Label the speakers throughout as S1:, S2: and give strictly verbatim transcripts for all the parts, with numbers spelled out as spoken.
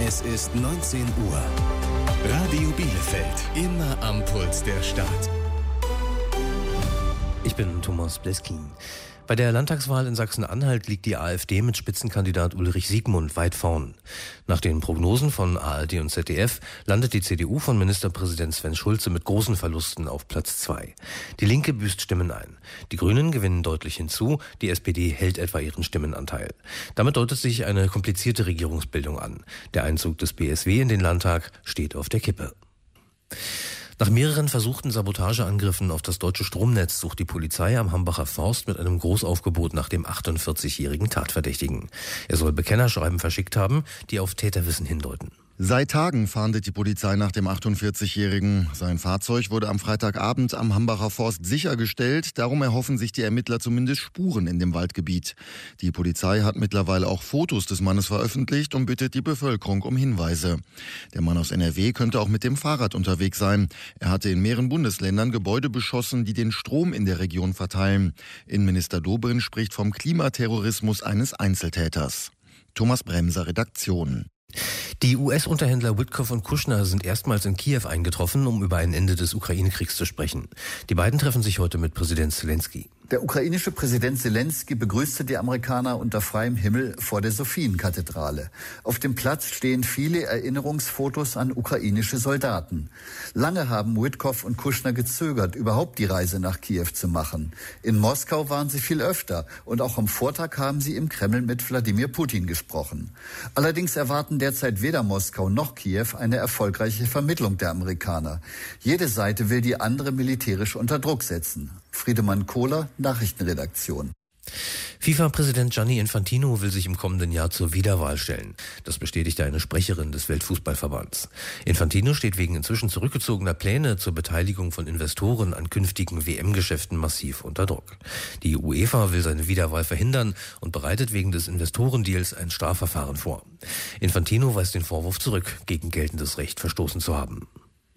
S1: Es ist neunzehn Uhr. Radio Bielefeld, immer am Puls der Stadt.
S2: Ich bin Thomas Bleskin. Bei der Landtagswahl in Sachsen-Anhalt liegt die AfD mit Spitzenkandidat Ulrich Siegmund weit vorn. Nach den Prognosen von A R D und Z D F landet die C D U von Ministerpräsident Sven Schulze mit großen Verlusten auf Platz zwei. Die Linke büßt Stimmen ein. Die Grünen gewinnen deutlich hinzu, die S P D hält etwa ihren Stimmenanteil. Damit deutet sich eine komplizierte Regierungsbildung an. Der Einzug des B S W in den Landtag steht auf der Kippe. Nach mehreren versuchten Sabotageangriffen auf das deutsche Stromnetz sucht die Polizei am Hambacher Forst mit einem Großaufgebot nach dem achtundvierzigjährigen Tatverdächtigen. Er soll Bekennerschreiben verschickt haben, die auf Täterwissen hindeuten.
S3: Seit Tagen fahndet die Polizei nach dem achtundvierzigjährigen. Sein Fahrzeug wurde am Freitagabend am Hambacher Forst sichergestellt. Darum erhoffen sich die Ermittler zumindest Spuren in dem Waldgebiet. Die Polizei hat mittlerweile auch Fotos des Mannes veröffentlicht und bittet die Bevölkerung um Hinweise. Der Mann aus N R W könnte auch mit dem Fahrrad unterwegs sein. Er hatte in mehreren Bundesländern Gebäude beschossen, die den Strom in der Region verteilen. Innenminister Dobrindt spricht vom Klimaterrorismus eines Einzeltäters. Thomas Bremser, Redaktion.
S2: Die U S-Unterhändler Witkoff und Kushner sind erstmals in Kiew eingetroffen, um über ein Ende des Ukraine-Kriegs zu sprechen. Die beiden treffen sich heute mit Präsident Zelensky.
S4: Der ukrainische Präsident Zelensky begrüßte die Amerikaner unter freiem Himmel vor der Sophienkathedrale. Auf dem Platz stehen viele Erinnerungsfotos an ukrainische Soldaten. Lange haben Witkoff und Kushner gezögert, überhaupt die Reise nach Kiew zu machen. In Moskau waren sie viel öfter und auch am Vortag haben sie im Kreml mit Wladimir Putin gesprochen. Allerdings erwarten derzeit weder Moskau noch Kiew eine erfolgreiche Vermittlung der Amerikaner. Jede Seite will die andere militärisch unter Druck setzen. Friedemann Kohler, Nachrichtenredaktion.
S2: FIFA-Präsident Gianni Infantino will sich im kommenden Jahr zur Wiederwahl stellen. Das bestätigte eine Sprecherin des Weltfußballverbands. Infantino steht wegen inzwischen zurückgezogener Pläne zur Beteiligung von Investoren an künftigen W M-Geschäften massiv unter Druck. Die UEFA will seine Wiederwahl verhindern und bereitet wegen des Investorendeals ein Strafverfahren vor. Infantino weist den Vorwurf zurück, gegen geltendes Recht verstoßen zu haben.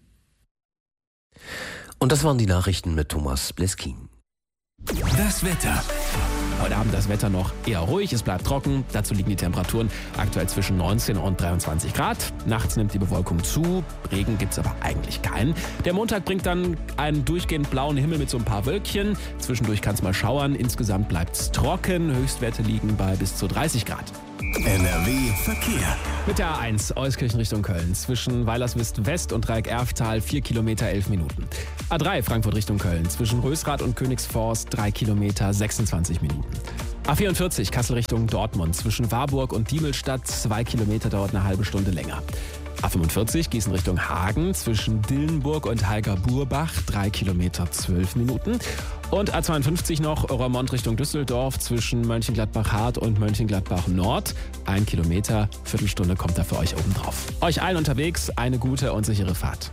S2: Und das waren die Nachrichten mit Thomas Bleskin.
S1: Das Wetter.
S5: Heute Abend das Wetter noch eher ruhig, es bleibt trocken. Dazu liegen die Temperaturen aktuell zwischen neunzehn und dreiundzwanzig Grad. Nachts nimmt die Bewölkung zu, Regen gibt's aber eigentlich keinen. Der Montag bringt dann einen durchgehend blauen Himmel mit so ein paar Wölkchen. Zwischendurch kann es mal schauern, insgesamt bleibt's trocken. Höchstwerte liegen bei bis zu dreißig Grad.
S1: N R W Verkehr.
S5: Mit der A eins Euskirchen Richtung Köln zwischen Weilerswist West und Dreieck-Erftal vier Kilometer elf Minuten. A drei Frankfurt Richtung Köln zwischen Rösrath und Königsforst drei Kilometer sechsundzwanzig Minuten. A vierundvierzig Kassel Richtung Dortmund zwischen Warburg und Diemelstadt zwei Kilometer, dauert eine halbe Stunde länger. A fünfundvierzig Gießen Richtung Hagen zwischen Dillenburg und Heiger-Burbach drei Kilometer zwölf Minuten. Und A zweiundfünfzig noch Roermond Richtung Düsseldorf zwischen Mönchengladbach-Hart und Mönchengladbach-Nord. Ein Kilometer, Viertelstunde kommt da für euch oben drauf. Euch allen unterwegs eine gute und sichere Fahrt.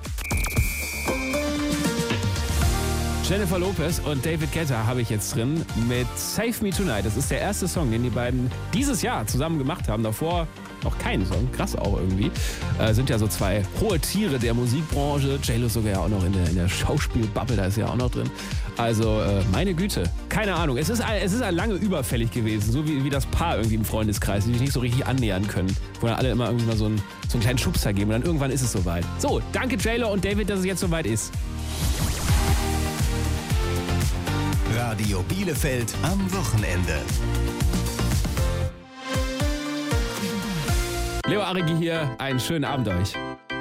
S5: Jennifer Lopez und David Guetta habe ich jetzt drin mit Save Me Tonight. Das ist der erste Song, den die beiden dieses Jahr zusammen gemacht haben. Davor noch keinen Song, krass auch irgendwie. Äh, sind ja so zwei hohe Tiere der Musikbranche. J-Lo sogar ja auch noch in der, in der Schauspielbubble, da ist ja auch noch drin. Also äh, meine Güte, keine Ahnung. Es ist, es ist lange überfällig gewesen, so wie, wie das Paar irgendwie im Freundeskreis, die sich nicht so richtig annähern können. Wo dann alle immer irgendwie mal so einen, so einen kleinen Schubser geben und dann irgendwann ist es soweit. So, danke J-Lo und David, dass es jetzt soweit ist.
S1: Radio Bielefeld am Wochenende.
S5: Leo Arigi hier, einen schönen Abend euch.